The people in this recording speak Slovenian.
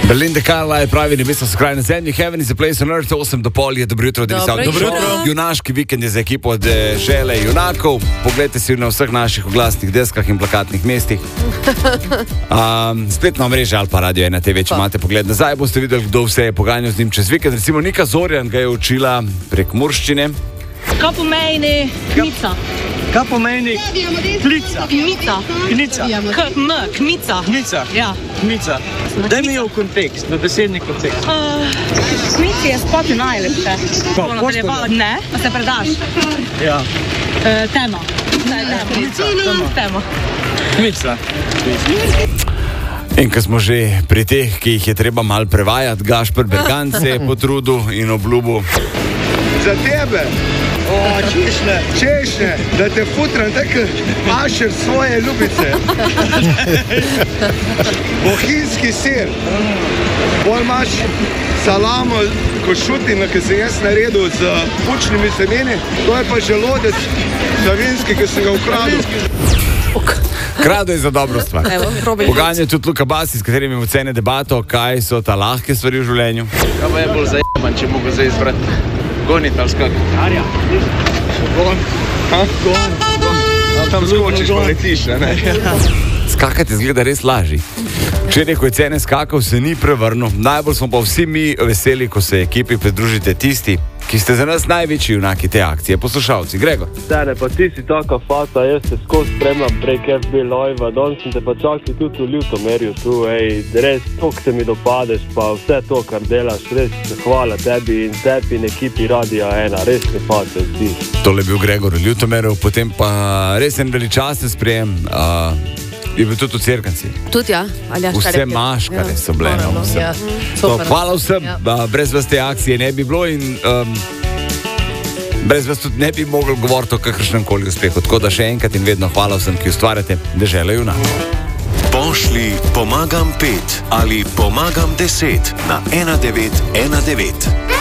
Belinda Carlisle pravi, nebeso so kraj na zemlji, heaven is a place on earth, 8 do pol je, dobro jutro, Dobro jutro. Junaški vikend je za ekipo od Žele junakov. Poglejte si na vseh naših oglasnih deskah in plakatnih mestih. Spletno omrežje ali pa Radio 1 TV, če imate pogled nazaj, boste videli, kdo vse je poganjal z njim čez vikend. Recimo Nika Zorjan ga je učila prek murščine. Kaj pomeni kmica? Kaj pomeni klica? Kmica. Knica. K-m, kmica. Kmica. Ja. Kmica. Daj mi jo v kontekst, v besedni kontekst. Kmici je spati najlepše. Poškodno. Ne, pa se predaš. Ja. Tema. Tema. Kmica. In ko smo že pri teh, ki jih je treba malo prevajati, Gašper Bergan se je potrudil in obljubil. Za tebe, češnje, da te futram tako ašer svoje ljubice. Bohinjski sir, bolj imaš salamo, košutino, ki sem jaz naredil z bučnimi semeni, to je pa želodec savinski, ki sem ga ukradil. Krado je za dobro stvar. Poganja tudi Luka Basi, s katerim imamo cene debato, kaj so ta lahke stvari v življenju. Kaj pa je bolj zajeban, če mogo zdaj izbrati? Gonit ali skak? Arja. Gon. Tam skočiš, pa letiš, ne? Skakati izgleda res lažji. Včeraj, ko je cene skakal, se ni prevrnil. Najbolj smo pa vsi mi veseli, ko se ekipi pridružite tisti, ki ste za nas največji junaki te akcije. Poslušalci, Gregor. Tene, pa ti si taka fata, jaz te skozi spremljam prek FB Live, danes sem te pa čakal tudi v Ljutomerju tu, res toliko se mi dopadeš, pa vse to, kar delaš, res hvala tebi in tebi in ekipi Radia 1, res te fata zdi. Tole je bil Gregor v Ljutomeru, potem pa res en veličasten sprejem. Je bil tudi v Cerknici. Tudi ja, Aljaš Vse maškare so bile. Ja. Hvala vsem, brez vas te akcije ne bi bilo in brez vas tudi ne bi mogli govoriti o kakršnem koli uspehu. Tako da še enkrat in vedno hvala vsem, ki ustvarjate Deželo junakov. Pošli pomagam 5 ali pomagam 10 na 1919.